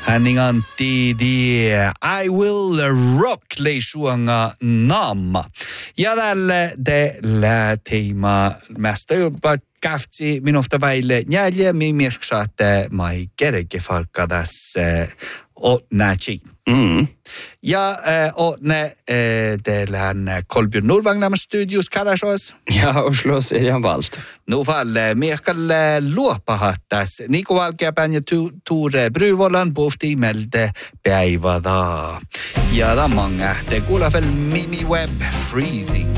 Häningan tiidi I Will Rock leisuanga naama. Ja tällä teema mästä jopa käftsi minusta väille jäljä mimirksaatte mai kereke farka tässä o nächi. Ja ne teillähän Kolbjörn Nordvang nämä studios kallasås. Ja Oslos Elian Valt. Nu falle miekalle luopahat tässä. Niko Valkeapään ja Tuure Bryvolan puhti melde päiväda. Ja tamman ähte kuulafel Mimi Web Freezing.